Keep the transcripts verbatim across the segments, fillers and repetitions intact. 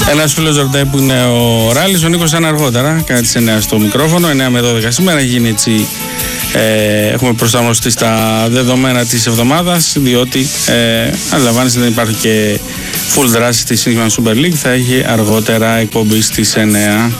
Ένας φίλος ρωτάει που είναι ο Ράλης, ο Νίκος ήταν αργότερα, κατά τις εννιά στο μικρόφωνο, εννιά με δώδεκα σήμερα, έχει γίνει έτσι, ε, έχουμε προσαρμοστεί στα δεδομένα της εβδομάδας, διότι ε, αντιλαμβάνεστε δεν υπάρχει και full δράση της English Super League, θα έχει αργότερα εκπομπή στις εννιά.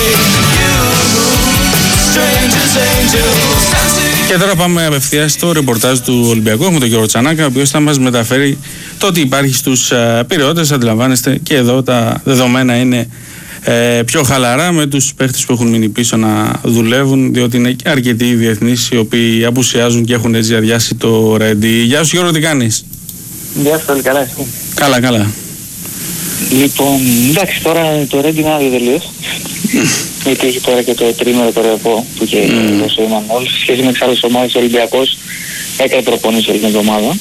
Και τώρα πάμε απευθείας στο ρεπορτάζ του Ολυμπιακού. Έχουμε τον Γιώργο Τσανάκα, ο οποίος θα μας μεταφέρει το ότι υπάρχει στους uh, Πειραιώτες. Αντιλαμβάνεστε και εδώ τα δεδομένα είναι ε, πιο χαλαρά, με τους παίχτες που έχουν μείνει πίσω να δουλεύουν, διότι είναι και αρκετοί οι διεθνείς οι οποίοι απουσιάζουν και έχουν έτσι αδειάσει το Ρέντι. Γεια σου Γιώργο, τι κάνεις? Γεια σου, καλά εσύ? Καλά, καλά. Λοιπόν, εντάξει, τώρα το Ρέντι είναι άδειο τελείως. Γιατί έχει τώρα και το τρίμερο το ρεπό που είχε mm. δώσει ο Μανώλης. Σε σχέση με τις άλλες ομάδες, ο Ολυμπιακός έκανε προπονήσεις όλη την εβδομάδα.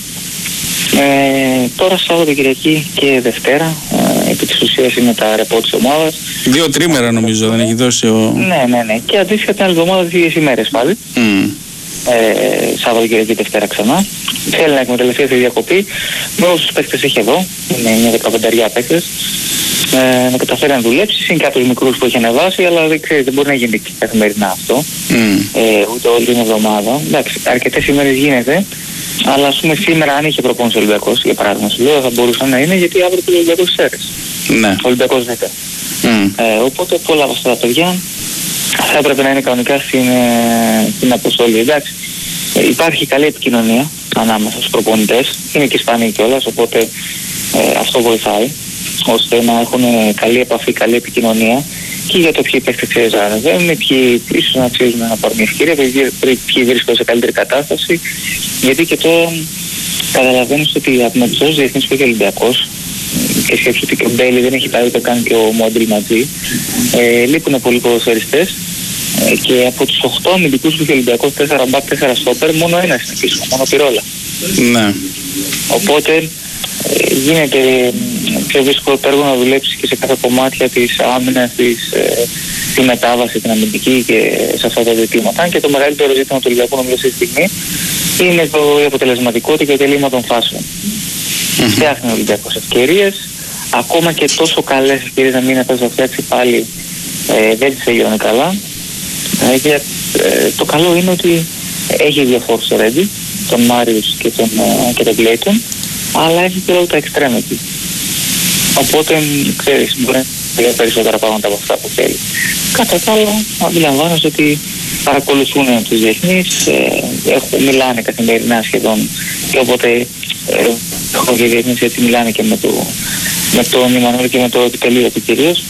Ε, τώρα Σάββατο, Κυριακή και Δευτέρα, ε, επί της ουσίας είναι τα ρεπό της ομάδας. Δύο τρίμερα νομίζω δεν έχει δώσει ο... Ναι, ναι, ναι. Και αντίστοιχα την άλλη εβδομάδα δύο ημέρες πάλι. Mm. Ε, Σάββατο, Κυριακή, Δευτέρα ξανά. Θέλει να εκμεταλλευτεί τη διακοπή με όσους παίκτες έχει εδώ. Είναι μια δεκαπενταριά παίκτες. Ε, να καταφέρει να δουλέψει. Είναι κάποιους μικρούς που έχει ανεβάσει, αλλά δεν ξέρει, δεν μπορεί να γίνει καθημερινά αυτό. Mm. Ε, ούτε όλη την εβδομάδα. Εντάξει, αρκετές ημέρες γίνεται. Αλλά ας πούμε σήμερα, αν είχε προπόνηση ο Ολυμπιακός, για παράδειγμα, σου λέω, θα μπορούσε να είναι, γιατί αύριο το Ολυμπιακός ξέρεις. Ναι. Ο Ολυμπιακός δέκα. Mm. Ε, οπότε πολλά από αυτά τα παιδιά θα έπρεπε να είναι κανονικά στην, στην αποστολή. Εντάξει. Ε, υπάρχει καλή επικοινωνία ανάμεσα στους προπονητές. Είναι και Ισπανοί κιόλας, οπότε ε, αυτό βοηθάει, ώστε να έχουν καλή επαφή, καλή επικοινωνία και για το ποιοι παίχτες ξέρεις να ανεβαίνουν, ποιοι ίσως να αξίζουν να πάρουν μια ευκαιρία, ποιοι βρίσκονται σε καλύτερη κατάσταση. Γιατί και τώρα καταλαβαίνεις ότι από με τους διεθνείς που έχει ο Ολυμπιακός και σκέψου ότι και ο Μπέιλι δεν έχει πάει ούτε καν και ο Μόντρι μαζί, ε, λείπουν πολλοί ποδοσφαιριστές ε, και από τους οκτώ αμυντικούς που έχει ο Ολυμπιακός, τέσσερα μπακ, τέσσερα στόπερ, μόνο ένας είναι πίσω, μόνο Πυρόλα. Ναι. Οπότε ε, γίνεται πιο δύσκολο έργο να δουλέψει και σε κάθε κομμάτια της άμυνας, της, ε, τη μετάβαση, την αμυντική και σε αυτά τα ζητήματα. Και το μεγαλύτερο ζήτημα του Ολυμπιακού νομίζω αυτή τη στιγμή είναι το, η αποτελεσματικότητα και το τελείωμα των φάσεων. Mm-hmm. Φτιάχνει ο Ολυμπιακός ευκαιρίες, ακόμα και τόσο καλές ευκαιρίες να μην θα φτιάξει πάλι, ε, δεν τις τελειώνει καλά. Ε, και, ε, το καλό είναι ότι έχει διαφόρους στο Ρέντι, τον Μάριους και τον, ε, και τον Κλέιτον, αλλά έχει και όλο τα extremity. Οπότε, ξέρεις, μπορεί να είναι περισσότερα πράγματα από αυτά που θέλει. Κατά τα άλλα, αντιλαμβάνομαι ότι παρακολουθούν τους διεθνείς, ε, έχουν, μιλάνε καθημερινά σχεδόν, και οπότε ε, έχω και διεθνείς γιατί μιλάνε και με, το, με τον Ιμανώλη και με το επιτελείο του κυρίως,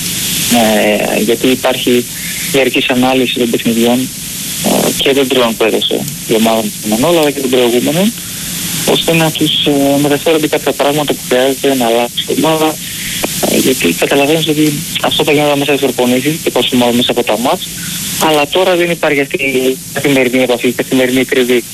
ε, γιατί υπάρχει διαρκής ανάλυση των παιχνιδιών ε, και των τριών που έδωσε η ομάδα του Ιμανώλη, αλλά και των προηγούμενων, ώστε να τους ε, μεταφέρονται κάποια πράγματα που χρειάζεται να αλλάξει η ομάδα, ε, γιατί καταλαβαίνεις ότι αυτό θα γίνεται μέσα στις προπονήσεις και πόσο μάλλον μέσα από τα μάτς, αλλά τώρα δεν υπάρχει αυτή η καθημερινή επαφή, η καθημερινή τριβή.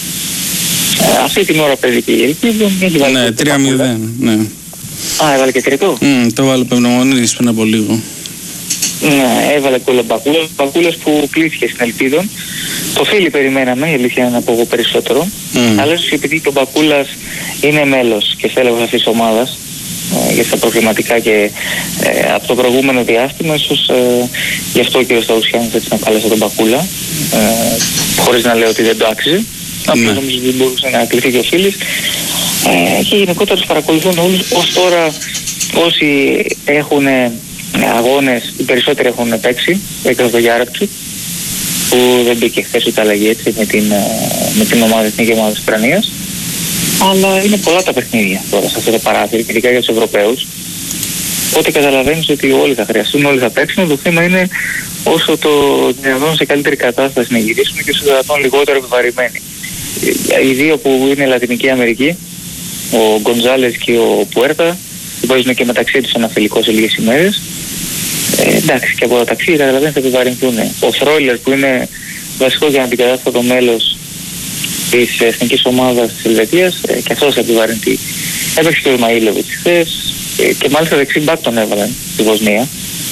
Ε, αυτή την ώρα παίζει και η Ελπίδα, έχει βάλει ναι, τρία μηδέν, ναι. Α, έβαλε και τρίτο. Mm, το βάλε Πευνομονίδης πριν από λίγο. Ναι, έβαλε κόλλο Μπακούλας, Μπακούλας που κλείθηκε στην Ελπίδα. Το Φίλι περιμέναμε, η αλήθεια να πω εγώ περισσότερο. Mm. Αλλά ίσως επειδή και ο Μπακούλας είναι μέλος και στέλεχος αυτής της ομάδας, ε, για στα προβληματικά και ε, από το προηγούμενο διάστημα, ίσως ε, γι' αυτό και ο Σταουσιάνης έτσι να κάλεσε τον Μπακούλα, ε, χωρίς να λέω ότι δεν το άξιζε. Απλώς mm. νομίζω ότι μπορούσε να κληθεί και ο Φίλης. Ε, και γενικότερα τους παρακολουθούν όλους. Ως τώρα όσοι έχουν αγώνες, οι περισσότεροι έχουν παίξει, εκτός το Γιάραπτσου, που δεν μπήκε χθες ούτε αλλαγή έτσι με την, με την ομάδα, την ομάδα της Ουκρανίας. Αλλά είναι πολλά τα παιχνίδια τώρα σε αυτό το παράθυρο, ειδικά για τους Ευρωπαίους. Οπότε καταλαβαίνεις ότι όλοι θα χρειαστούν, όλοι θα παίξουν. Το θέμα είναι όσο το δυνατόν σε καλύτερη κατάσταση να γυρίσουν και όσο το δυνατόν λιγότερο επιβαρημένοι. Οι δύο που είναι Λατινική Αμερική, ο Γκοντζάλες και ο Πουέρτα, παίζουν και μεταξύ τους ένα φιλικό σε λίγες ημέρες. Ε, εντάξει, και από τα ταξίδια καταλαβαίνεις θα επιβαρυνθούν. Ο Φρόιλερ που είναι βασικό για να αντικατάστατο το μέλος της εθνικής ομάδας της Ελβετίας, ε, και αυτός θα επιβαρυνθεί. Έπαιξε και ο Ισμαήλοβιτς χθες ε, και μάλιστα δεξί μπακ τον έβαλαν στη Βοσνία.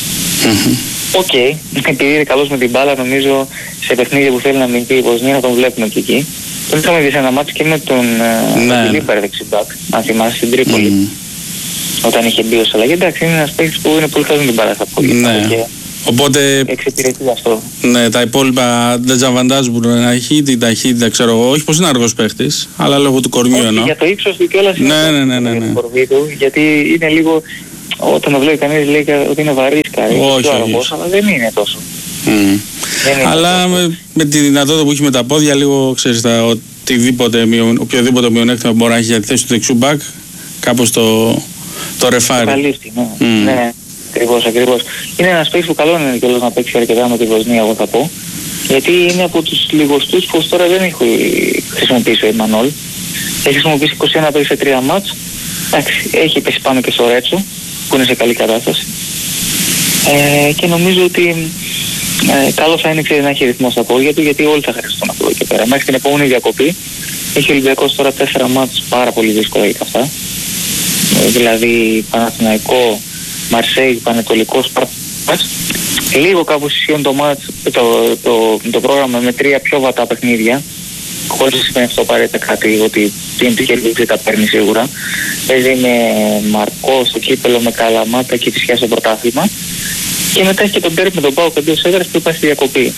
Οκ, okay. Επειδή είναι καλός με την μπάλα, νομίζω σε παιχνίδια που θέλει να μηνθεί η Βοσνία να τον βλέπουμε και εκεί. Τον είχαμε δει σε ένα μάτσο και με τον Λίμπερ δεξί μπακ, αν θυμάσαι, στην Τρίπολη. Mm. όταν είχε μπει ως αλλαγή. Εντάξει, είναι ένας παίκτης που είναι πολύ καλός την παράσταση. Ναι. Και οπότε εξυπηρετεί αυτό. Ναι, τα υπόλοιπα δεν τζαβαντάζ μπορεί να έχει, την ταχύτητα ξέρω εγώ. Όχι πως είναι αργός παίχτης, αλλά λόγω του κορμιού εννοώ. Για το ύψος του κιόλας είναι ναι, ναι, ναι, ναι, ναι. του, γιατί είναι λίγο, όταν το βλέπει κανείς λέει ότι είναι βαρύς κάτι, όχι, αργός, αλλά δεν είναι τόσο. Mm. Δεν είναι αλλά τόσο. Με, με τη δυνατότητα που έχει με τα πόδια, λίγο ξέρεις, τα, οτιδήποτε, οποιοδήποτε μειονέκτημα μπορεί να έχει για τη θέση του δεξιού μπακ, κάπως το, το ρεφάρει. Καλύφτη, ναι. Mm. ναι. Ακριβώς, ακριβώς. Είναι ένας παίκτης που καλό είναι κιόλας να παίξει αρκετά με τη Βοσνία, εγώ θα πω. Γιατί είναι από τους λιγοστούς που τώρα δεν έχει χρησιμοποιήσει ο Ιμανόλ. Έχει χρησιμοποιήσει είκοσι ένα παίκτης σε τρία μάτς. Εντάξει, έχει πέσει πάνω και στο Ρέτσο, που είναι σε καλή κατάσταση. Ε, και νομίζω ότι ε, καλό θα είναι ξέρει, να έχει ρυθμό στα πόδια του, γιατί όλοι θα χρειαστούν από εδώ και πέρα. Μέχρι την επόμενη διακοπή έχει ο Ολυμπιακός τώρα τέσσερα μάτς πάρα πολύ δύσκολα για αυτά. Ε, δηλαδή Παναθηναϊκό, Μαρσέη, Πανετολικός, Σπάρτας. Λίγο κάπως ισχύουν το, μάτς, το, το, το, το πρόγραμμα με τρία πιο βατά παιχνίδια. Χωρίς να σημαίνει αυτό απαραίτητα κάτι, ότι την τύχη ελπίζει τα παίρνει σίγουρα. Παίζει με Μαρκό στο κύπελο, με Καλαμάτα και Κηφισιά στο πρωτάθλημα. Και μετά έχει και τον Τέρπ με τον ΠΑΟΚ εντός έδρας που υπάρχει στη διακοπή.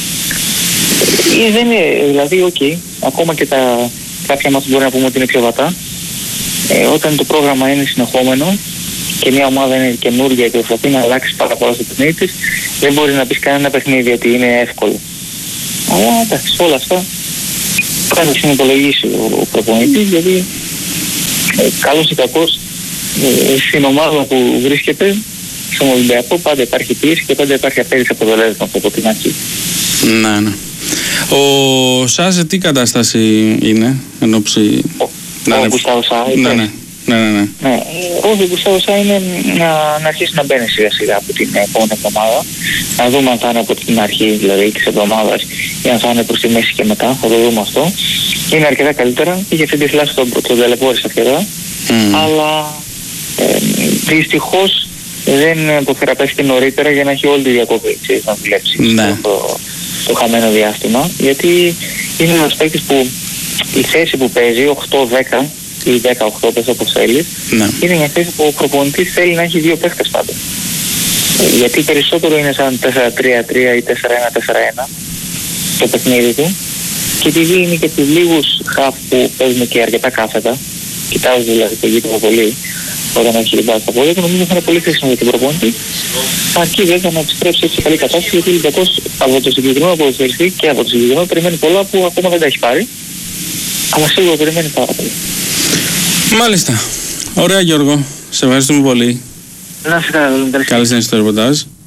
Ή δεν είναι, δηλαδή, οκ, okay, ακόμα και τα κάποια μάτια μπορεί να πούμε ότι είναι πιο βατά. Ε, όταν το πρόγραμμα είναι συνεχόμενο και μια ομάδα είναι καινούργια και προσπαθεί να αλλάξει πάρα πολλά στο παιχνίδι της, δεν μπορεί να πεις κανένα παιχνίδι ότι είναι εύκολο. Αλλά εντάξει, όλα αυτά πρέπει να συνυπολογίσει ο, ο προπονητής, γιατί ε, καλός ή κακός ε, στην ομάδα που βρίσκεται στον Ολυμπιακό πάντα υπάρχει πίεση και πάντα υπάρχει απέρηση αποτελέσμα από την αρχή. Ναι, ναι. Ο Σάζε τι κατάσταση είναι εν όψη... Ο, ναι, ο Γκουστάβο Σά, ναι, ναι. Ναι, ναι, ναι. ναι. Όχι, ο Γκουστάβο Σά είναι να, να αρχίσει να μπαίνει σιγά σιγά από την επόμενη εβδομάδα. Να δούμε αν θα είναι από την αρχή δηλαδή της εβδομάδας ή αν θα είναι προς τη μέση και μετά. Θα το δούμε αυτό. Είναι αρκετά καλύτερα. Είχε αυτή τη θλάση τον, τον ταλαιπώρησε αρκετά. Mm. Αλλά ε, δυστυχώς δεν αποθεραπεύτηκε νωρίτερα για να έχει όλη τη διακοπή να δουλέψει ναι. το, το χαμένο διάστημα. Γιατί είναι ένας παίκτης που η θέση που παίζει οκτώ δέκα ή δέκα οκτώ πες όπως θέλεις, ναι. είναι μια θέση που ο προπονητής θέλει να έχει δύο παίκτες πάντα. Γιατί περισσότερο είναι σαν τέσσερα τρία τρία ή τέσσερα ένα τέσσερα ένα το παιχνίδι του, και επειδή είναι και τους λίγους χαφ που παίζουν και αρκετά κάθετα, κοιτάζουν δηλαδή το γήπεδο πολύ όταν έχει την μπάλα στα πόδια του, νομίζω θα είναι πολύ χρήσιμο για την προπονητή. Αρκεί βέβαια να επιστρέψει έτσι σε καλή κατάσταση, γιατί ο Ολυμπιακός από το συγκεκριμένο ποδοσφαιριστή και από το συγκεκριμένο περιμένει πολλά που ακόμα δεν τα έχει πάρει. Αλλά σίγουρα περιμένει πάρα πολύ. Μάλιστα. Ωραία Γιώργο. Σε ευχαριστούμε πολύ. Να σε καλά. Καλή συνέχεια στο ρεπορτάζ.